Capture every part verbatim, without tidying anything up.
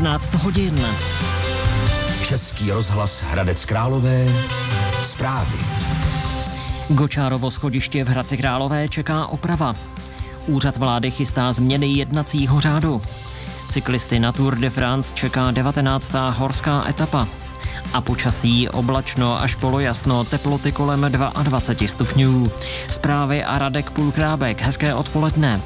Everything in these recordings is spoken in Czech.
devatenáct hodin. Český rozhlas Hradec Králové. Zprávy. Gočárovo schodiště v Hradci Králové čeká oprava. Úřad vlády chystá změny jednacího řádu. Cyklisty na Tour de France čeká devatenáctá horská etapa. A počasí oblačno až polojasno, teploty kolem dvacet dva stupňů. Zprávy a Radek Půlkrábek. Hezké odpoledne.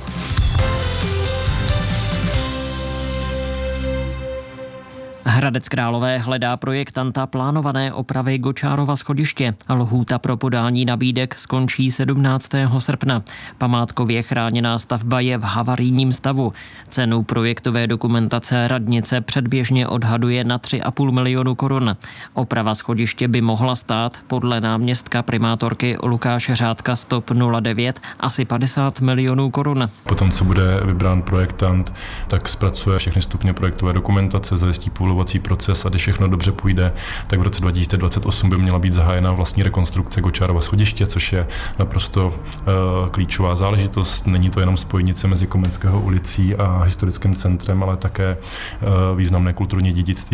Hradec Králové hledá projektanta plánované opravy Gočárova schodiště. Lhůta pro podání nabídek skončí sedmnáctého srpna. Památkově chráněná stavba je v havarijním stavu. Cenu projektové dokumentace radnice předběžně odhaduje na tři a půl milionu korun. Oprava schodiště by mohla stát podle náměstka primátorky Lukáše Řádka stop nula devět asi padesát milionů korun. Potom, co bude vybrán projektant, tak zpracuje všechny stupně projektové dokumentace, zajistí povolovací proces a když všechno dobře půjde, tak v roce dva tisíce dvacet osm by měla být zahájena vlastní rekonstrukce Gočárova schodiště, což je naprosto uh, klíčová záležitost. Není to jenom spojnice mezi Komenského ulicí a historickým centrem, ale také uh, významné kulturní dědictví.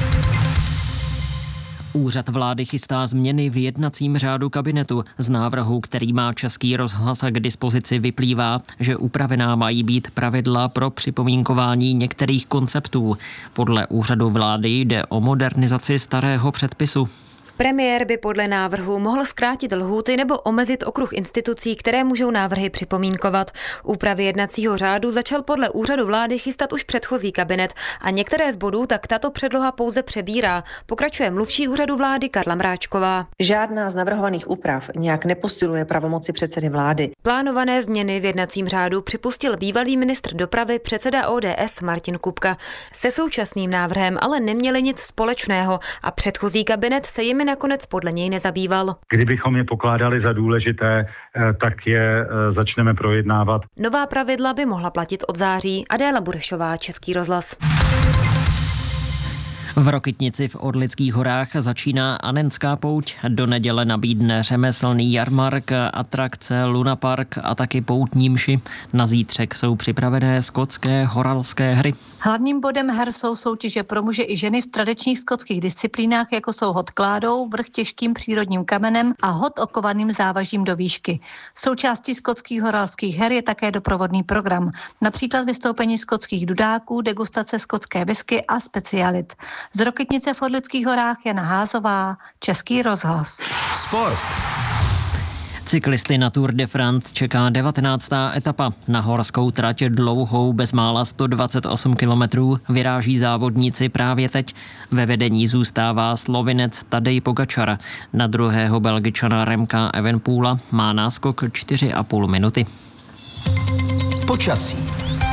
Úřad vlády chystá změny v jednacím řádu kabinetu. Z návrhu, který má Český rozhlas k dispozici, vyplývá, že upravená mají být pravidla pro připomínkování některých konceptů. Podle úřadu vlády jde o modernizaci starého předpisu. Premiér by podle návrhu mohl zkrátit lhůty nebo omezit okruh institucí, které můžou návrhy připomínkovat. Úpravy jednacího řádu začal podle úřadu vlády chystat už předchozí kabinet a některé z bodů tak tato předloha pouze přebírá, pokračuje mluvčí úřadu vlády Karla Mráčková. Žádná z navrhovaných úprav nějak neposiluje pravomoci předsedy vlády. Plánované změny v jednacím řádu připustil bývalý ministr dopravy, předseda O D S Martin Kupka. Se současným návrhem ale neměli nic společného a předchozí kabinet se jimi nakonec podle něj nezabýval. Kdybychom je pokládali za důležité, tak je začneme projednávat. Nová pravidla by mohla platit od září. Adéla Burešová, Český rozhlas. V Rokytnici v Orlických horách začíná Anenská pouť. Do neděle nabídne řemeslný jarmark, atrakce Luna Park a taky poutní mši. Na zítřek jsou připravené skotské horalské hry. Hlavním bodem her jsou soutěže pro muže i ženy v tradičních skotských disciplínách, jako jsou hod kládou, vrch těžkým přírodním kamenem a hod okovaným závažím do výšky. Součástí skotských horalských her je také doprovodný program, například vystoupení skotských dudáků, degustace skotské whisky a specialit. Z Rokytnice v Orlických horách Jana Házová, Český rozhlas. Sport. Cyklisty na Tour de France čeká devatenáctá etapa. Na horskou trať dlouhou bezmála sto dvacet osm kilometrů vyráží závodníci právě teď. Ve vedení zůstává Slovinec Tadej Pogačar. Na druhého Belgičana Remka Evenepoela má náskok čtyři a půl minuty. Počasí.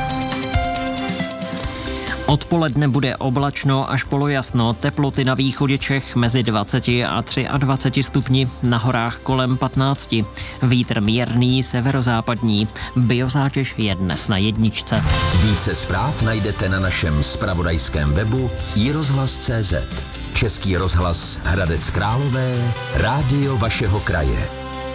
Odpoledne bude oblačno až polojasno, teploty na východě Čech mezi dvacet a dvacet tři stupni, na horách kolem patnáct. Vítr mírný severozápadní, biozátěž je dnes na jedničce. Více zpráv najdete na našem zpravodajském webu i rozhlas tečka cé zet. Český rozhlas Hradec Králové, rádio vašeho kraje.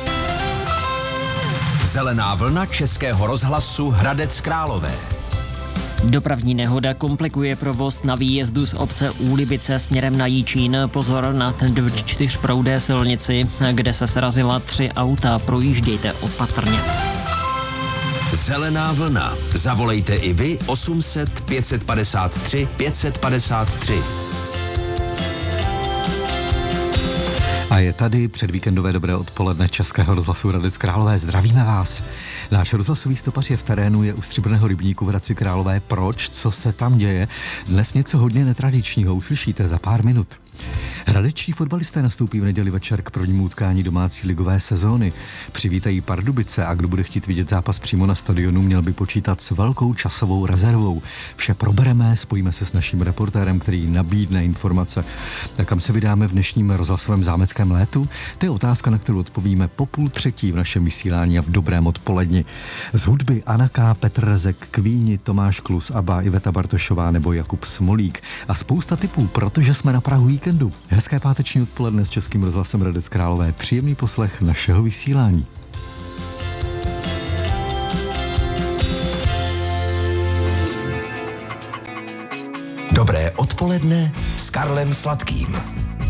Zelená vlna Českého rozhlasu Hradec Králové. Dopravní nehoda komplikuje provoz na výjezdu z obce Úlibice směrem na Jičín. Pozor na čtyřproudé silnici, kde se srazila tři auta. Projíždějte opatrně. Zelená vlna. Zavolejte i vy osm set pět padesát tři pět padesát tři. A je tady předvíkendové dobré odpoledne Českého rozhlasu Hradec Králové. Zdravíme vás. Náš rozhlasový stopař je v terénu, je u Stříbrného rybníku v Hradci Králové. Proč? Co se tam děje? Dnes něco hodně netradičního uslyšíte za pár minut. Hradečtí fotbalisté nastoupí v neděli večer k prvnímu utkání domácí ligové sezóny. Přivítají Pardubice a kdo bude chtít vidět zápas přímo na stadionu, měl by počítat s velkou časovou rezervou. Vše probereme, spojíme se s naším reportérem, který nabídne informace. A kam se vydáme v dnešním rozhlasovém zámeckém létu? To je otázka, na kterou odpovíme po půl třetí v našem vysílání a v dobrém odpoledni. Z hudby Anna K., Petr Rezek, Kvíni, Tomáš Klus, Abba, Iveta Bartošová nebo Jakub Smolík a spousta tipů, protože jsme na prahu víkendu. Hezké páteční odpoledne s Českým rozhlasem Hradec Králové. Příjemný poslech našeho vysílání. Dobré odpoledne s Karlem Sladkým.